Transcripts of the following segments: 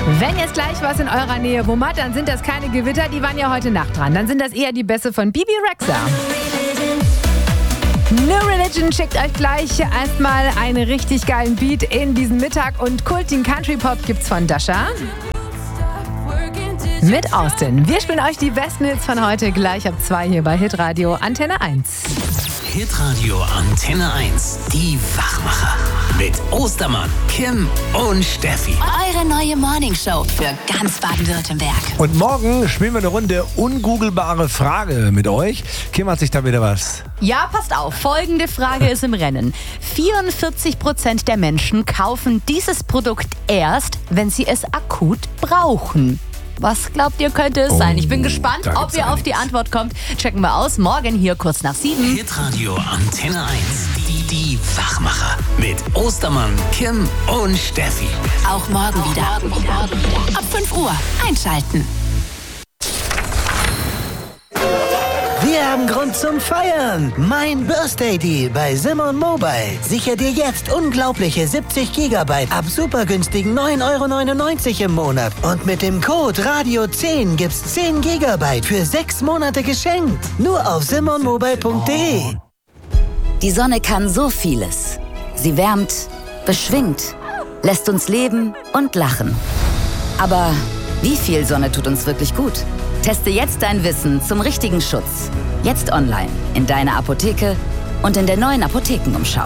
Wenn jetzt gleich was in eurer Nähe wummert, dann sind das keine Gewitter, die waren ja heute Nacht dran. Dann sind das eher die Bässe von Bibi Rexha. New Religion schickt euch gleich erstmal einen richtig geilen Beat in diesen Mittag und kultigen Country Pop gibt's von Dasha mit Austin. Wir spielen euch die besten Hits von heute gleich ab 2 hier bei Hitradio Antenne 1. Hitradio Antenne 1, die Wachmacher. Mit Ostermann, Kim und Steffi. Eure neue Morningshow für ganz Baden-Württemberg. Und morgen spielen wir eine Runde ungoogelbare Frage mit euch. Kim, hat sich da wieder was? Ja, passt auf. Folgende Frage ist im Rennen. 44% der Menschen kaufen dieses Produkt erst, wenn sie es akut brauchen. Was glaubt ihr, könnte es sein? Ich bin gespannt, ob ihr auf die Antwort kommt. Checken wir aus. Morgen hier kurz nach 7. Hitradio Antenne 1. Die Wachmacher. Mit Ostermann, Kim und Steffi. Auch morgen wieder. Ab 5 Uhr einschalten. Wir haben Grund zum Feiern. Mein Birthday Deal bei Simon Mobile. Sicher dir jetzt unglaubliche 70 GB ab super günstigen 9,99 € im Monat. Und mit dem Code Radio10 gibt's 10 GB für 6 Monate geschenkt. Nur auf simonmobile.de. Die Sonne kann so vieles. Sie wärmt, beschwingt, lässt uns leben und lachen. Aber wie viel Sonne tut uns wirklich gut? Teste jetzt dein Wissen zum richtigen Schutz. Jetzt online, in deiner Apotheke und in der neuen Apothekenumschau.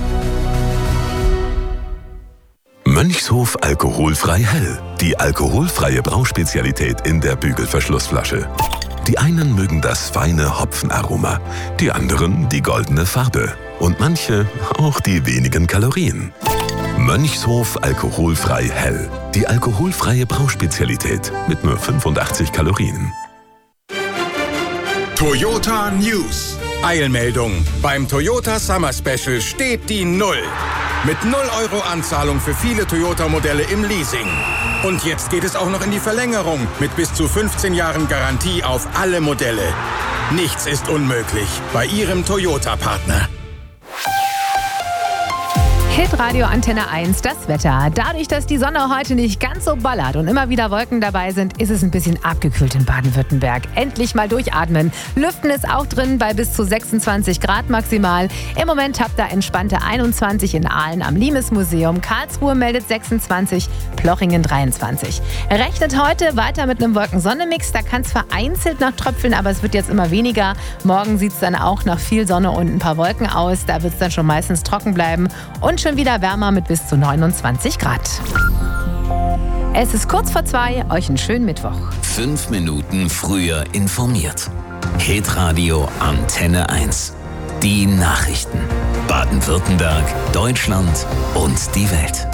Mönchshof alkoholfrei hell. Die alkoholfreie Brauspezialität in der Bügelverschlussflasche. Die einen mögen das feine Hopfenaroma, die anderen die goldene Farbe und manche auch die wenigen Kalorien. Mönchshof alkoholfrei hell. Die alkoholfreie Brauspezialität mit nur 85 Kalorien. Toyota News. Eilmeldung. Beim Toyota Summer Special steht die 0. Mit 0 € Anzahlung für viele Toyota-Modelle im Leasing. Und jetzt geht es auch noch in die Verlängerung mit bis zu 15 Jahren Garantie auf alle Modelle. Nichts ist unmöglich bei Ihrem Toyota-Partner. Hitradio Antenne 1, das Wetter. Dadurch, dass die Sonne heute nicht ganz so ballert und immer wieder Wolken dabei sind, ist es ein bisschen abgekühlt in Baden-Württemberg. Endlich mal durchatmen. Lüften ist auch drin bei bis zu 26 Grad maximal. Im Moment habt ihr entspannte 21 in Aalen am Limes-Museum. Karlsruhe meldet 26, Plochingen 23. Rechnet heute weiter mit einem Wolken-Sonne-Mix. Da kann es vereinzelt noch tröpfeln, aber es wird jetzt immer weniger. Morgen sieht es dann auch nach viel Sonne und ein paar Wolken aus. Da wird es dann schon meistens trocken bleiben. Und schon wieder wärmer mit bis zu 29 Grad. Es ist kurz vor 2, euch einen schönen Mittwoch. 5 Minuten früher informiert. Hitradio Antenne 1. Die Nachrichten. Baden-Württemberg, Deutschland und die Welt.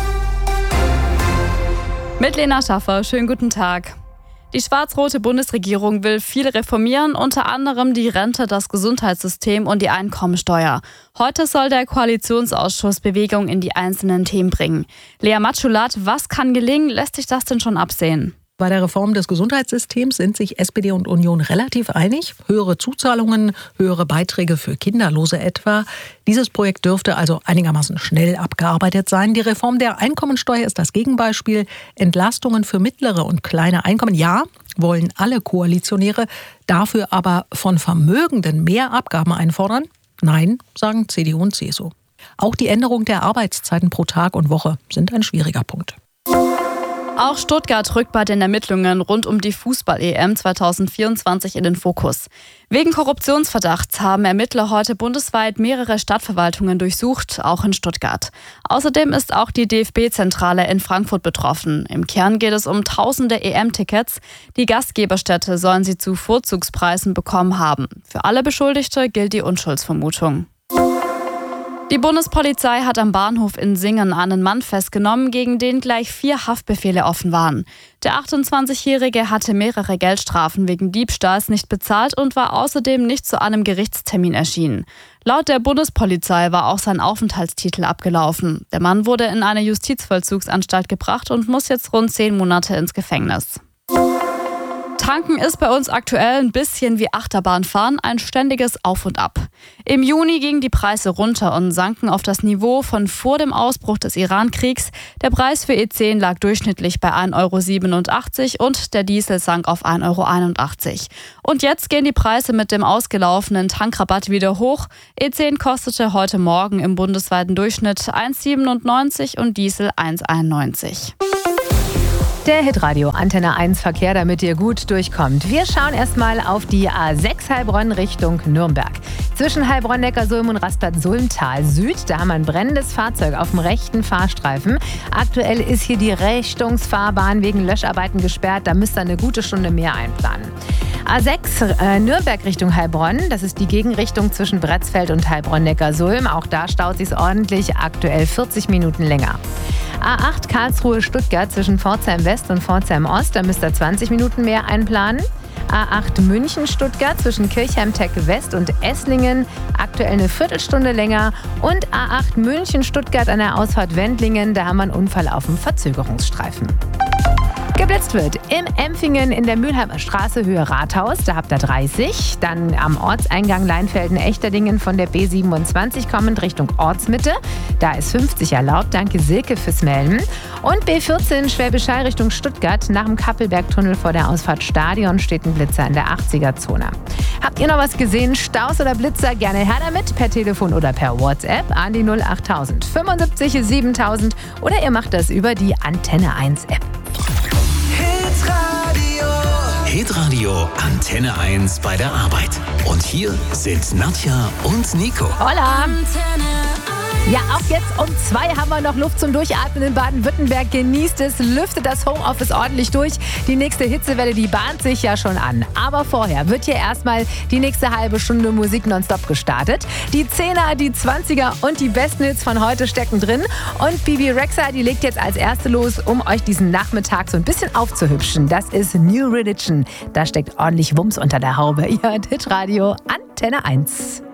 Mit Lena Schaffer, schönen guten Tag. Die schwarz-rote Bundesregierung will viel reformieren, unter anderem die Rente, das Gesundheitssystem und die Einkommensteuer. Heute soll der Koalitionsausschuss Bewegung in die einzelnen Themen bringen. Lea Matschulat, was kann gelingen? Lässt sich das denn schon absehen? Bei der Reform des Gesundheitssystems sind sich SPD und Union relativ einig. Höhere Zuzahlungen, höhere Beiträge für Kinderlose etwa. Dieses Projekt dürfte also einigermaßen schnell abgearbeitet sein. Die Reform der Einkommensteuer ist das Gegenbeispiel. Entlastungen für mittlere und kleine Einkommen, ja, wollen alle Koalitionäre. Dafür aber von Vermögenden mehr Abgaben einfordern? Nein, sagen CDU und CSU. Auch die Änderung der Arbeitszeiten pro Tag und Woche sind ein schwieriger Punkt. Auch Stuttgart rückt bei den Ermittlungen rund um die Fußball-EM 2024 in den Fokus. Wegen Korruptionsverdachts haben Ermittler heute bundesweit mehrere Stadtverwaltungen durchsucht, auch in Stuttgart. Außerdem ist auch die DFB-Zentrale in Frankfurt betroffen. Im Kern geht es um tausende EM-Tickets. Die Gastgeberstädte sollen sie zu Vorzugspreisen bekommen haben. Für alle Beschuldigte gilt die Unschuldsvermutung. Die Bundespolizei hat am Bahnhof in Singen einen Mann festgenommen, gegen den gleich 4 Haftbefehle offen waren. Der 28-Jährige hatte mehrere Geldstrafen wegen Diebstahls nicht bezahlt und war außerdem nicht zu einem Gerichtstermin erschienen. Laut der Bundespolizei war auch sein Aufenthaltstitel abgelaufen. Der Mann wurde in eine Justizvollzugsanstalt gebracht und muss jetzt rund 10 Monate ins Gefängnis. Tanken ist bei uns aktuell ein bisschen wie Achterbahnfahren, ein ständiges Auf und Ab. Im Juni gingen die Preise runter und sanken auf das Niveau von vor dem Ausbruch des Iran-Kriegs. Der Preis für E10 lag durchschnittlich bei 1,87 € und der Diesel sank auf 1,81 €. Und jetzt gehen die Preise mit dem ausgelaufenen Tankrabatt wieder hoch. E10 kostete heute Morgen im bundesweiten Durchschnitt 1,97 € und Diesel 1,91 €. Der Hitradio Antenne 1 Verkehr, damit ihr gut durchkommt. Wir schauen erstmal auf die A6 Heilbronn Richtung Nürnberg. Zwischen Heilbronn-Neckarsulm und Rastatt-Sulmtal Süd, da haben wir ein brennendes Fahrzeug auf dem rechten Fahrstreifen. Aktuell ist hier die Richtungsfahrbahn wegen Löscharbeiten gesperrt, da müsst ihr eine gute Stunde mehr einplanen. A6 Nürnberg Richtung Heilbronn, das ist die Gegenrichtung zwischen Bretzfeld und Heilbronn-Neckarsulm. Auch da staut sich's ordentlich, aktuell 40 Minuten länger. A8 Karlsruhe-Stuttgart zwischen Pforzheim West und Pforzheim Ost, da müsst ihr 20 Minuten mehr einplanen. A8 München-Stuttgart zwischen Kirchheim-Tech West und Esslingen, aktuell eine Viertelstunde länger. Und A8 München-Stuttgart an der Ausfahrt Wendlingen, da haben wir einen Unfall auf dem Verzögerungsstreifen. Geblitzt wird im Empfingen in der Mülheimer Straße Höhe Rathaus, da habt ihr 30. Dann am Ortseingang Leinfelden-Echterdingen von der B27 kommend Richtung Ortsmitte. Da ist 50 erlaubt. Danke Silke fürs Melden. Und B14 Schwäbisch Hall Richtung Stuttgart. Nach dem Kappelbergtunnel vor der Ausfahrt Stadion steht ein Blitzer in der 80er-Zone. Habt ihr noch was gesehen? Staus oder Blitzer? Gerne her damit. Per Telefon oder per WhatsApp an die 08000 75 7000 oder ihr macht das über die Antenne 1 App. Hitradio Antenne 1 bei der Arbeit. Und hier sind Nadja und Nico. Hola! Ja, auch jetzt um 2 haben wir noch Luft zum Durchatmen in Baden-Württemberg. Genießt es, lüftet das Homeoffice ordentlich durch. Die nächste Hitzewelle, die bahnt sich ja schon an. Aber vorher wird hier erstmal die nächste halbe Stunde Musik nonstop gestartet. Die 10er, die 20er und die besten Hits von heute stecken drin. Und Bibi Rexha, die legt jetzt als erste los, um euch diesen Nachmittag so ein bisschen aufzuhübschen. Das ist New Religion. Da steckt ordentlich Wumms unter der Haube. Ihr hört Hitradio Antenne 1.